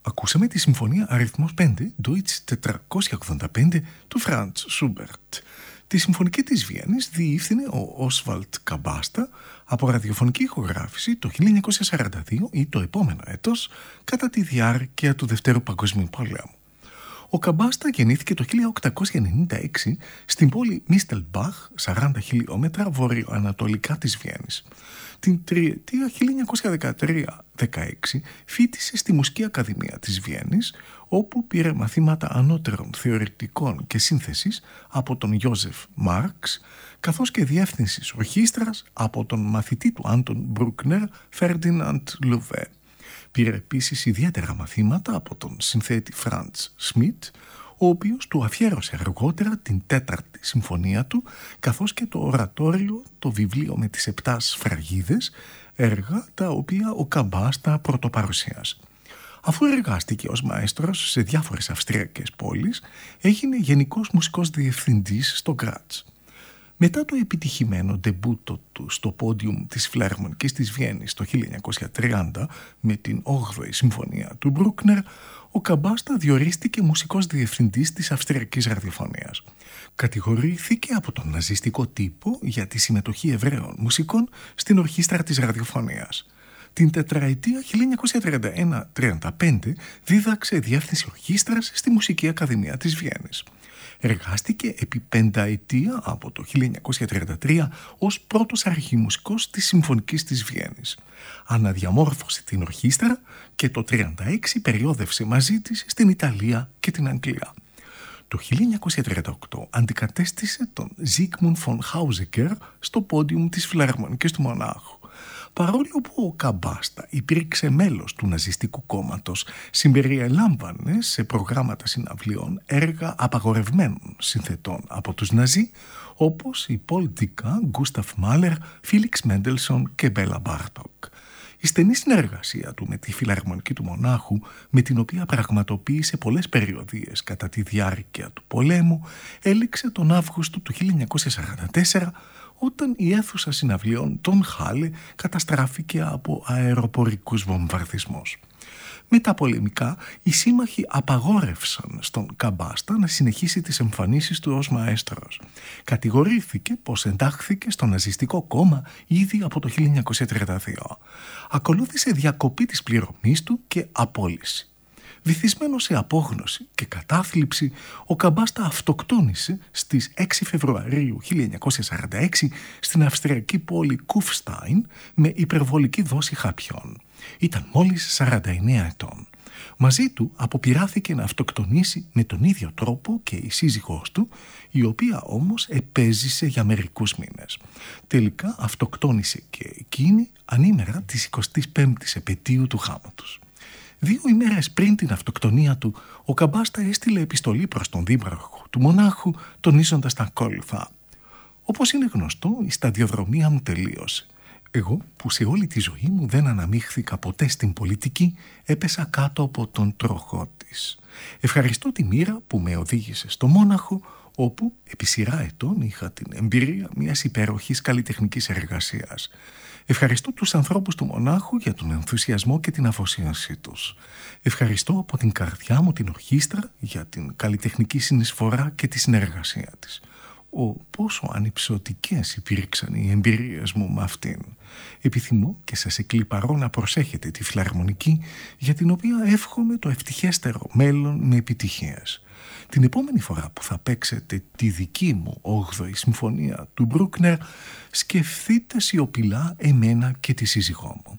Ακούσαμε τη συμφωνία αριθμός 5, Deutsch 485 του Franz Schubert. Τη συμφωνική της Βιέννης διεύθυνε ο Όσβαλτ Καμπάστα από ραδιοφωνική ηχογράφηση το 1942 ή το επόμενο έτος κατά τη διάρκεια του Δευτέρου Παγκοσμίου Πολέμου. Ο Καμπάστα γεννήθηκε το 1896 στην πόλη Μίστελμπαχ, 40 χιλιόμετρα βορειοανατολικά της Βιέννης. Την τριετία 1913-16 φοιτησε στη Μουσική Ακαδημία της Βιέννης, όπου πήρε μαθήματα ανώτερων θεωρητικών και σύνθεσης από τον Γιώζεφ Μάρξ, καθώς και διεύθυνσης ορχήστρας από τον μαθητή του Άντων Μπρούκνερ, Φέρντιναντ Λουβέ. Πήρε επίσης ιδιαίτερα μαθήματα από τον συνθέτη Φραντς Σμιτ, ο οποίος του αφιέρωσε αργότερα την τέταρτη συμφωνία του, καθώς και το ορατόριο, το βιβλίο με τις 7 σφραγίδες, έργα τα οποία ο Καμπάστα πρωτοπαρουσίασε. Αφού εργάστηκε ως μαέστρος σε διάφορες αυστριακές πόλεις, έγινε γενικός μουσικός διευθυντής στο Γκράτς. Μετά το επιτυχημένο ντεμπούτο του στο πόντιουμ της Φιλαρμονικής της Βιέννης το 1930 με την 8η Συμφωνία του Μπρούκνερ, ο Καμπάστα διορίστηκε μουσικός διευθυντής της Αυστριακής Ραδιοφωνίας. Κατηγορήθηκε από τον ναζιστικό τύπο για τη συμμετοχή Εβραίων μουσικών στην ορχήστρα της ραδιοφωνίας. Την τετραετία 1931-35 δίδαξε διεύθυνση ορχήστρας στη Μουσική Ακαδημία της Βιέννης. Εργάστηκε επί πενταετία από το 1933 ως πρώτος αρχιμουσικός της Συμφωνικής της Βιέννης. Αναδιαμόρφωσε την ορχήστρα και το 1936 περιόδευσε μαζί της στην Ιταλία και την Αγγλία. Το 1938 αντικατέστησε τον Ζίγμουντ φον Χάουζεκερ στο πόντιουμ της Φιλαρμονικής του Μονάχου. Παρόλο που ο Καμπάστα υπήρξε μέλος του ναζιστικού κόμματος, συμπεριελάμβανε σε προγράμματα συναυλιών έργα απαγορευμένων συνθετών από τους Ναζί, όπως η Πολ Ντίκα, Γκούσταφ Μάλερ, Φίλιξ Μέντελσον και Μπέλα Μπάρτοκ. Η στενή συνεργασία του με τη Φιλαρμονική του Μονάχου, με την οποία πραγματοποίησε πολλές περιοδίες κατά τη διάρκεια του πολέμου, έληξε τον Αύγουστο του 1944, όταν η αίθουσα συναυλιών των Χάλε καταστράφηκε από αεροπορικούς βομβαρδισμούς. Μετά πολεμικά, οι σύμμαχοι απαγόρευσαν στον Καμπάστα να συνεχίσει τις εμφανίσεις του ως μαέστρος. Κατηγορήθηκε πως εντάχθηκε στο ναζιστικό κόμμα ήδη από το 1932. Ακολούθησε διακοπή της πληρωμής του και απόλυση. Βυθισμένος σε απόγνωση και κατάθλιψη, ο Καμπάστα αυτοκτόνησε στις 6 Φεβρουαρίου 1946 στην αυστριακή πόλη Κουφστάιν με υπερβολική δόση χαπιών. Ήταν μόλις 49 ετών. Μαζί του αποπειράθηκε να αυτοκτονήσει με τον ίδιο τρόπο και η σύζυγός του, η οποία όμως επέζησε για μερικούς μήνες. Τελικά αυτοκτόνησε και εκείνη ανήμερα της 25ης επετείου του γάμου τους. 2 ημέρες πριν την αυτοκτονία του, ο Καμπάστα έστειλε επιστολή προς τον δήμαρχο του Μονάχου, τονίζοντας τα ακόλουθα. «Όπως είναι γνωστό, η σταδιοδρομία μου τελείωσε. Εγώ, που σε όλη τη ζωή μου δεν αναμίχθηκα ποτέ στην πολιτική, έπεσα κάτω από τον τροχό της. Ευχαριστώ τη μοίρα που με οδήγησε στο Μόναχο, όπου επί σειρά ετών είχα την εμπειρία μιας υπέροχης καλλιτεχνικής εργασίας. Ευχαριστώ τους ανθρώπους του Μονάχου για τον ενθουσιασμό και την αφοσίωσή τους. Ευχαριστώ από την καρδιά μου την ορχήστρα για την καλλιτεχνική συνεισφορά και τη συνεργασία της. Πόσο ανυψωτικές υπήρξαν οι εμπειρίες μου με αυτήν. Επιθυμώ και σας εκλιπαρώ να προσέχετε τη Φιλαρμονική, για την οποία εύχομαι το ευτυχέστερο μέλλον με επιτυχίες. Την επόμενη φορά που θα παίξετε τη δική μου 8η Συμφωνία του Μπρούκνερ, σκεφτείτε σιωπηλά εμένα και τη σύζυγό μου».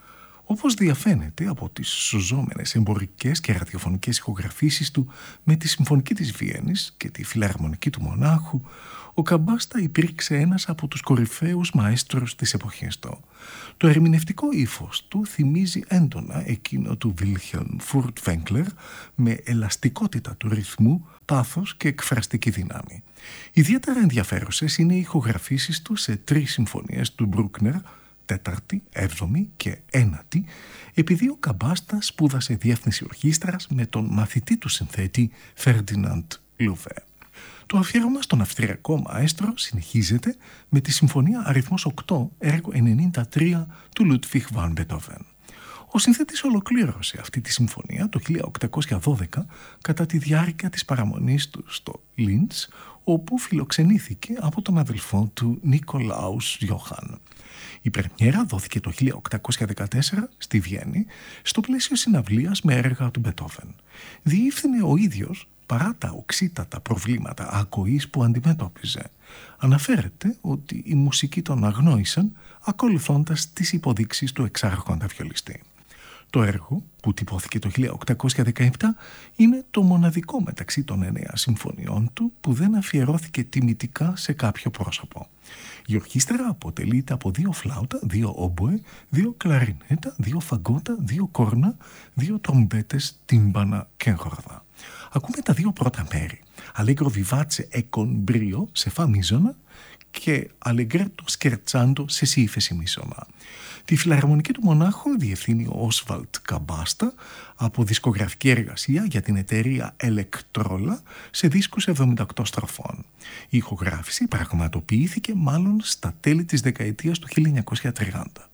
Όπως διαφαίνεται από τις σωζόμενες εμπορικές και ραδιοφωνικές ηχογραφήσεις του με τη Συμφωνική της Βιέννης και τη Φιλαρμονική του Μονάχου, ο Καμπάστα υπήρξε ένας από τους κορυφαίους μαέστρους της εποχής του. Το ερμηνευτικό ύφος του θυμίζει έντονα εκείνο του Βίλχελμ Φουρτβέγκλερ, με ελαστικότητα του ρυθμού, πάθος και εκφραστική δύναμη. Ιδιαίτερα ενδιαφέρουσες είναι οι ηχογραφήσεις του σε 3 συμφωνίες του Μπρούκνερ, 4η, 7η και 9η, επειδή ο Καμπάστα σπούδασε διεύθυνση ορχήστρας με τον μαθητή του συνθέτη Φέρντιναντ Λουβέ. Το αφιέρωμα στον αυστριακό μαέστρο συνεχίζεται με τη συμφωνία αριθμός 8, έργο 93 του Λούντβιχ βαν Μπετόβεν. Ο συνθέτης ολοκλήρωσε αυτή τη συμφωνία το 1812 κατά τη διάρκεια της παραμονής του στο Λίντς, όπου φιλοξενήθηκε από τον αδελφό του Νικολάους Γιώχαν. Η πρεμιέρα δόθηκε το 1814 στη Βιέννη στο πλαίσιο συναυλίας με έργα του Μπετόβεν. Διεύθυνε ο ίδιος παρά τα οξύτατα προβλήματα ακοής που αντιμετώπιζε. Αναφέρεται ότι οι μουσικοί τον αγνόησαν ακολουθώντας τις υποδείξεις του εξάρχοντα βιολιστή. Το έργο, που τυπώθηκε το 1817, είναι το μοναδικό μεταξύ των 9 συμφωνιών του που δεν αφιερώθηκε τιμητικά σε κάποιο πρόσωπο. Η ορχήστρα αποτελείται από 2 φλάουτα, 2 όμποε, 2 κλαρινέτα, 2 φαγκότα, 2 κόρνα, 2 τρομπέτες, τύμπανα και χορδά. Ακούμε τα 2 πρώτα μέρη. Allegro vivace e con brio σε φα μίζωνα και Allegretto scherzando σε σι ύφεση μίζωνα. Τη φιλαρμονική του μονάχου διευθύνει ο Όσβαλτ Καμπάστα από δισκογραφική εργασία για την εταιρεία Ελεκτρόλα σε δίσκους 78 στροφών. Η ηχογράφηση πραγματοποιήθηκε μάλλον στα τέλη της δεκαετίας του 1930.